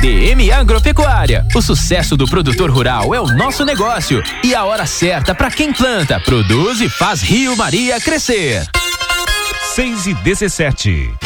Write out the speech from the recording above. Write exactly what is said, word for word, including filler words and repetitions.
D M Agropecuária. O sucesso do produtor rural é o nosso negócio e a hora certa para quem planta, produz e faz Rio Maria crescer. seis e dezessete.